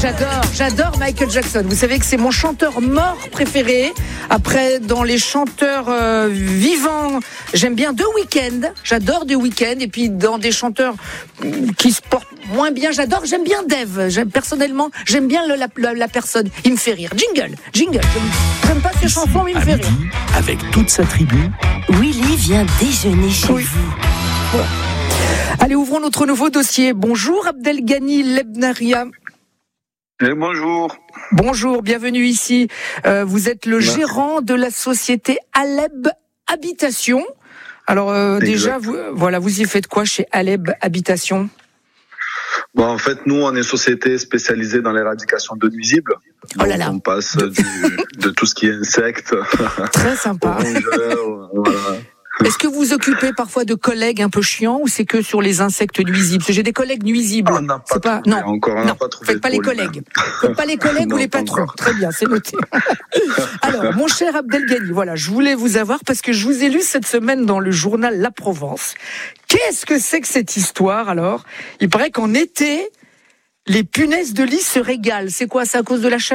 J'adore Michael Jackson. Vous savez que c'est mon chanteur mort préféré. Après, dans les chanteurs vivants, j'aime bien The Weeknd. J'adore The Weeknd. Et puis, dans des chanteurs qui se portent moins bien, j'aime bien Dave. Personnellement, j'aime bien la personne. Il me fait rire. Jingle. J'aime pas ses chansons, mais il me fait rire. Avec toute sa tribu, Willy vient déjeuner chez vous. Ouais. Allez, ouvrons notre nouveau dossier. Bonjour Abdelghani Lebnaria. Bonjour. Bonjour, bienvenue ici. Vous êtes le gérant de la société Aleb Habitation. Alors déjà, vous y faites quoi chez Aleb Habitation ? Bon, en fait, nous, on est une société spécialisée dans l'éradication de nuisibles. Oh là là. On passe de tout ce qui est insectes. Très sympa. Voilà. Est-ce que vous vous occupez parfois de collègues un peu chiants ou c'est que sur les insectes nuisibles ? Parce que j'ai des collègues nuisibles. On n'a pas trouvé. On n'a pas trouvé. Faites pas les collègues. Faites pas les collègues ou les patrons. Très bien, c'est noté. Alors, mon cher Abdelghani, voilà, je voulais vous avoir parce que je vous ai lu cette semaine dans le journal La Provence. Qu'est-ce que c'est que cette histoire alors ? Il paraît qu'en été, les punaises de lit se régalent. C'est quoi ? C'est à cause de la chaleur ?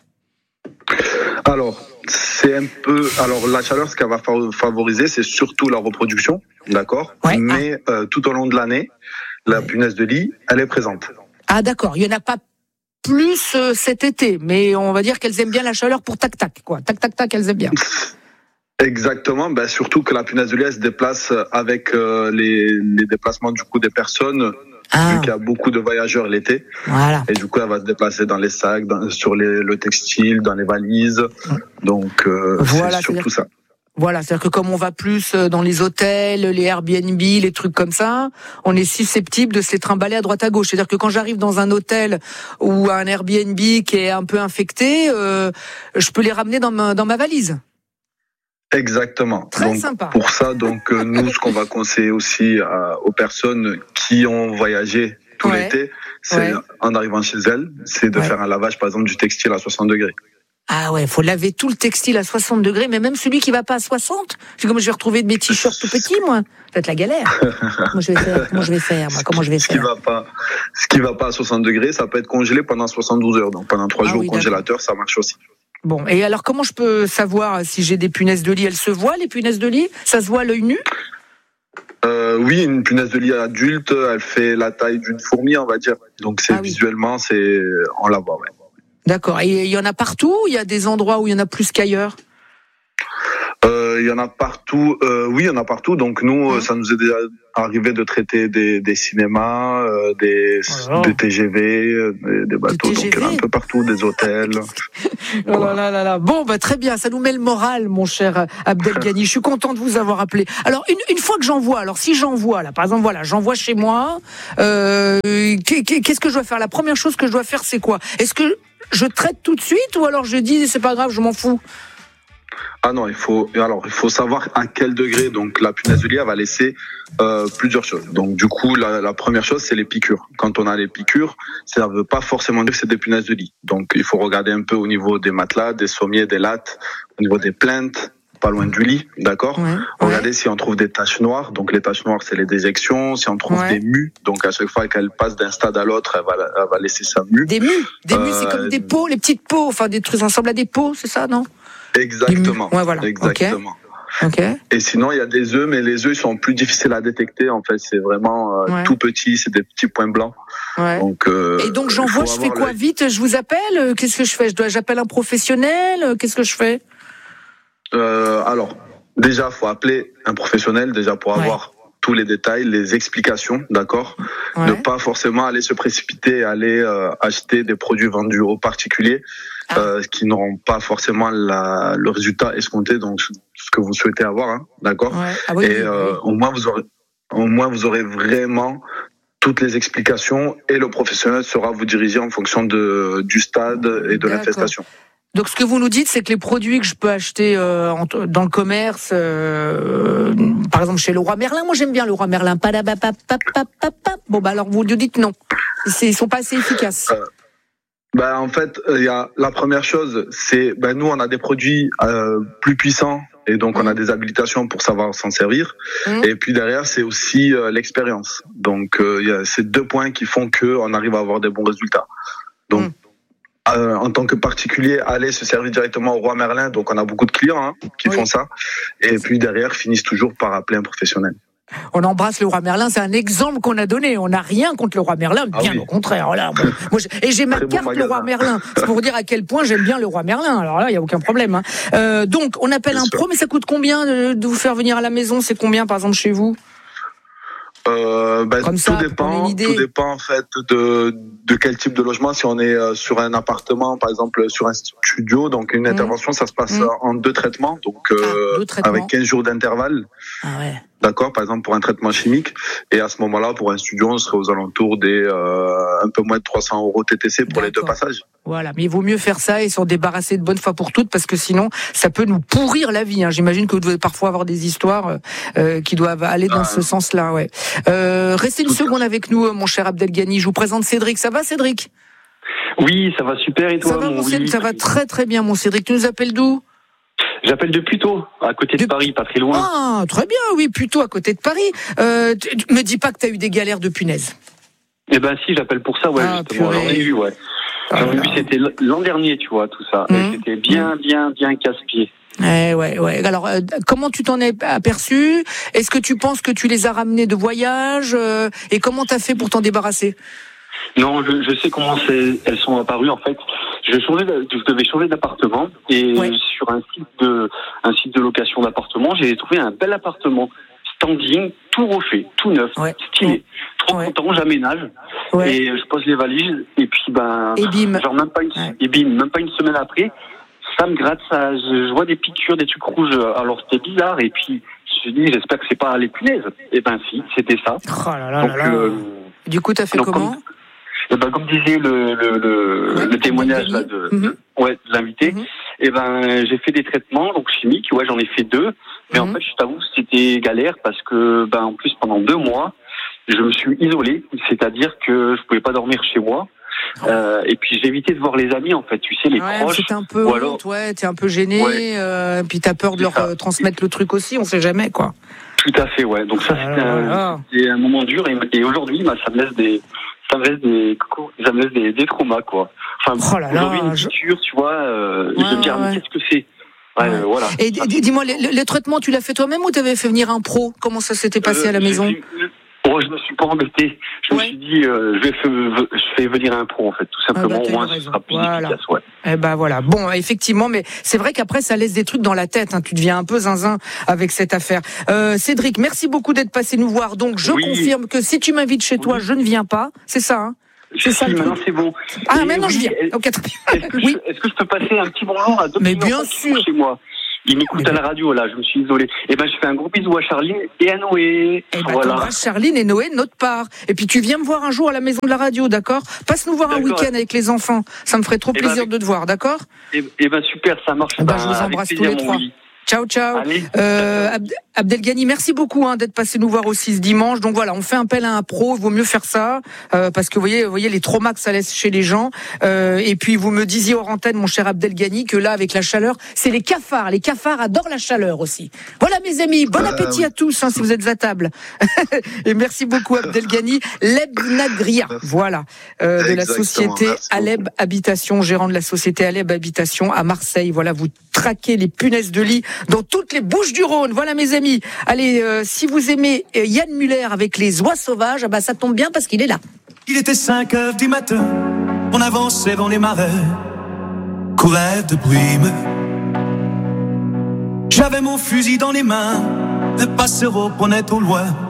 Alors, c'est un peu. Alors, la chaleur, ce qu'elle va favoriser, c'est surtout la reproduction, d'accord ? Ouais. Mais tout au long de l'année, la punaise de lit, elle est présente. Ah d'accord, il y en a pas plus cet été, mais on va dire qu'elles aiment bien la chaleur pour tac-tac, quoi. Tac-tac-tac, elles aiment bien. Exactement, surtout que la punaise de lit, elle se déplace avec les déplacements du coup des personnes. Vu qu'il y a beaucoup de voyageurs l'été. Voilà. Et du coup, elle va se déplacer dans les sacs, sur le textile, dans les valises. Donc, voilà, c'est surtout ça. Voilà, c'est-à-dire que comme on va plus dans les hôtels, les Airbnb, les trucs comme ça, on est susceptible de se les trimballer à droite à gauche. C'est-à-dire que quand j'arrive dans un hôtel ou un Airbnb qui est un peu infecté, je peux les ramener dans ma valise. Exactement. Très donc, sympa. Pour ça, nous, ce qu'on va conseiller aussi aux personnes qui ont voyagé tout l'été, c'est en arrivant chez elles, c'est de faire un lavage, par exemple, du textile à 60 degrés. Ah ouais, faut laver tout le textile à 60 degrés, mais même celui qui va pas à 60. C'est comme je vais retrouver de mes t-shirts tout petits, moi. Ça va être la galère. Comment je vais faire Ce qui va pas à 60 degrés, ça peut être congelé pendant 72 heures. Donc pendant 3 jours au congélateur, ça marche aussi. Bon, et alors comment je peux savoir si j'ai des punaises de lit ? Elles se voient, les punaises de lit ? Ça se voit à l'œil nu ? Oui, une punaise de lit adulte, elle fait la taille d'une fourmi, on va dire. Donc visuellement, on la voit, ouais. D'accord. Et il y en a partout ? Il y a des endroits où il y en a plus qu'ailleurs ? Il y en a partout. Oui, il y en a partout. Donc nous, ça nous est déjà arrivé de traiter des cinémas, des TGV, des bateaux. Donc il y en a un peu partout, des hôtels. Oh là là. Bon, très bien. Ça nous met le moral, mon cher Abdelghani. Je suis content de vous avoir appelé. Alors une fois que j'envoie, si j'envoie là, par exemple, voilà, j'envoie chez moi. Qu'est-ce que je dois faire ? La première chose que je dois faire, c'est quoi ? Est-ce que je traite tout de suite ou alors je dis c'est pas grave, je m'en fous ? Ah non, il faut savoir à quel degré. Donc la punaise de lit, elle va laisser plusieurs choses. Donc du coup, la première chose, c'est les piqûres. Quand on a les piqûres, ça ne veut pas forcément dire que c'est des punaises de lit. Donc il faut regarder un peu au niveau des matelas, des sommiers, des lattes, au niveau des plinthes, pas loin du lit, d'accord ? Regardez si on trouve des taches noires. Donc les taches noires, c'est les déjections. Si on trouve des mues, donc à chaque fois qu'elle passe d'un stade à l'autre, elle va laisser sa mue. Des mues, c'est comme des pots, les petites pots, enfin des trucs ressemblent à des pots, c'est ça, non ? Exactement. Ouais, voilà. Exactement. Okay. Et sinon, il y a des œufs, mais les œufs, ils sont plus difficiles à détecter. En fait, c'est vraiment tout petit, c'est des petits points blancs. Ouais. Et donc, j'envoie, je fais quoi ? Vite, je vous appelle ? Qu'est-ce que je fais ? J'appelle un professionnel ? Qu'est-ce que je fais ? Alors, déjà, faut appeler un professionnel, déjà, pour avoir tous les détails, les explications, d'accord ? Ne pas forcément aller se précipiter, aller acheter des produits vendus aux particuliers. Qui n'auront pas forcément le résultat escompté, donc ce que vous souhaitez avoir, d'accord ? Au moins vous aurez vraiment toutes les explications et le professionnel saura vous diriger en fonction du stade et de l'infestation. Donc ce que vous nous dites, c'est que les produits que je peux acheter dans le commerce, par exemple chez Leroy Merlin, moi j'aime bien Leroy Merlin. Bon alors vous nous dites non, ils sont pas assez efficaces. En fait, il y a la première chose, c'est nous on a des produits plus puissants et donc on a des habilitations pour savoir s'en servir. Et puis derrière, c'est aussi l'expérience. Donc il y a ces deux points qui font que on arrive à avoir des bons résultats. Donc en tant que particulier, aller se servir directement au Roi Merlin. Donc, on a beaucoup de clients qui font ça. Et puis derrière, finissent toujours par appeler un professionnel. On embrasse le Roi Merlin, c'est un exemple qu'on a donné. On n'a rien contre le Roi Merlin, bien au contraire. Voilà. Et j'ai ma carte le Roi Merlin. C'est pour dire à quel point j'aime bien le Roi Merlin. Alors là, il n'y a aucun problème. Donc, on appelle un pro, mais ça coûte combien de vous faire venir à la maison? C'est combien, par exemple, chez vous? Tout dépend en fait de quel type de logement. Si on est sur un appartement, par exemple sur un studio, donc une intervention, ça se passe en 2 traitements, donc avec 15 jours d'intervalle. Ah ouais. D'accord, par exemple pour un traitement chimique, et à ce moment-là, pour un studio, on serait aux alentours des un peu moins de 300 € TTC pour les 2 passages. Voilà, mais il vaut mieux faire ça et s'en débarrasser de bonne fois pour toutes, parce que sinon, ça peut nous pourrir la vie. J'imagine que vous devez parfois avoir des histoires qui doivent aller dans ce sens-là. Ouais. Restez une seconde avec nous, mon cher Abdelghani. Je vous présente Cédric. Ça va, Cédric? Oui, ça va super. Et toi? Ça va très très bien, mon Cédric. Tu nous appelles d'où? J'appelle de Puteaux, à côté de Paris, pas très loin. Ah, très bien, oui, Puteaux, à côté de Paris. Me dis pas que t'as eu des galères de punaises. Eh ben si, j'appelle pour ça, justement. J'en ai eu, J'en ai eu, c'était l'an dernier, tu vois, tout ça. Et c'était bien casse-pied. Ouais. Alors, comment tu t'en es aperçu? Est-ce que tu penses que tu les as ramenés de voyage? Et comment t'as fait pour t'en débarrasser? Non, je sais comment elles sont apparues, en fait. Je devais changer d'appartement, et sur un site de location d'appartement, j'ai trouvé un bel appartement standing, tout refait, tout neuf, stylé. Trop content, j'aménage, et je pose les valises, et puis et bim. Genre même pas une semaine après, ça me gratte, je vois des piqûres, des trucs rouges. Alors c'était bizarre, et puis je me suis dit, j'espère que c'est pas les punaises. Et ben si, c'était ça. Oh là là. Donc, du coup, t'as fait comment? Comme disait le témoignage là de l'invité, j'ai fait des traitements donc chimiques, j'en ai fait 2, mais en fait je t'avoue c'était galère parce que en plus pendant 2 mois je me suis isolé, c'est-à-dire que je pouvais pas dormir chez moi. Et puis j'évitais de voir les amis, en fait, tu sais, les proches. C'était un peu t'es un peu gêné, puis t'as peur de leur transmettre le truc aussi, on sait jamais quoi. Tout à fait, donc ça c'était un moment dur, et aujourd'hui ça me laisse des traumas, quoi. Enfin, aujourd'hui une piqûre, tu vois, je me dis mais qu'est-ce que c'est? Voilà. Et dis-moi, le traitement, tu l'as fait toi-même ou t'avais fait venir un pro? Comment ça s'était passé à la maison? Je me suis pas embêté. Je me suis dit, je fais venir un pro, en fait, tout simplement. Au moins, ce sera plus efficace, voilà. Bon, effectivement, mais c'est vrai qu'après, ça laisse des trucs dans la tête. Tu deviens un peu zinzin avec cette affaire. Cédric, merci beaucoup d'être passé nous voir. Donc, je confirme que si tu m'invites chez toi, je ne viens pas. C'est ça, C'est ça. Maintenant, c'est bon. Ah, maintenant, je viens. Est-ce que je peux passer un petit bonjour à 2 bien sûr. Chez moi? Il m'écoute à la radio, là, je me suis isolé. Je fais un gros bisou à Charline et à Noé. T'embrasses Charline et Noé de notre part. Et puis tu viens me voir un jour à la maison de la radio, d'accord? Passe nous voir un week-end avec les enfants. Ça me ferait trop plaisir de te voir, d'accord? Super, ça marche. Je vous embrasse tous les 3. Ciao. Abdelghani, merci beaucoup d'être passé nous voir aussi ce dimanche. Donc voilà, on fait appel à un pro, il vaut mieux faire ça, parce que vous voyez les traumas que ça laisse chez les gens. Et puis vous me disiez hors antenne, mon cher Abdelghani, que là, avec la chaleur, c'est les cafards. Les cafards adorent la chaleur aussi. Voilà mes amis, bon appétit à tous si vous êtes à table. Et merci beaucoup Abdelghani. Leb Nagria, de la société Aleb Habitation, gérant de la société Aleb Habitation à Marseille. Voilà, vous traquez les punaises de lit dans toutes les Bouches-du-Rhône. Voilà mes amis. Allez, si vous aimez Yann Muller avec les oies sauvages, ça tombe bien parce qu'il est là. Il était 5h du matin, on avançait dans les marais, couverts de brume. J'avais mon fusil dans les mains, le passereau prenait au loin